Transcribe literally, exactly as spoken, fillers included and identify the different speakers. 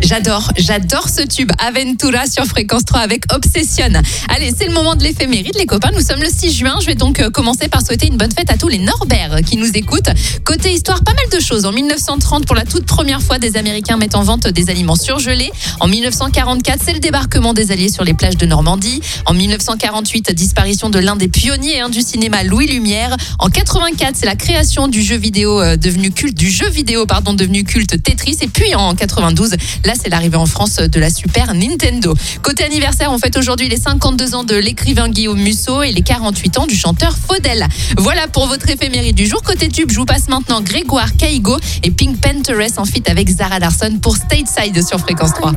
Speaker 1: J'adore, j'adore ce tube Aventura sur Fréquence trois avec Obsession. Allez, c'est le moment de l'éphéméride, les copains. Nous sommes le six juin. Je vais donc commencer par souhaiter une bonne fête à tous les Norbert qui nous écoutent. Côté histoire, pas mal de choses. En dix-neuf cent trente, pour la toute première fois, des Américains mettent en vente des aliments surgelés. En dix-neuf cent quarante-quatre, c'est le débarquement des Alliés sur les plages de Normandie. En dix-neuf cent quarante-huit, disparition de l'un des pionniers hein, du cinéma, Louis Lumière. En quatre-vingt-quatre, c'est la création du jeu vidéo euh, devenu culte, du jeu vidéo pardon devenu culte Tetris. Et puis en quatre-vingt-douze, là c'est l'arrivée en France de la Super Nintendo. Côté anniversaire, on fête aujourd'hui les cinquante-deux ans de l'écrivain Guillaume Musso et les quarante-huit ans du chanteur Faudel. Voilà pour votre éphéméride du jour. Côté tube, je vous passe maintenant Grégoire Kaigo et Pink Panthers en feat avec Zara Larsson pour Stateside sur Fréquence trois.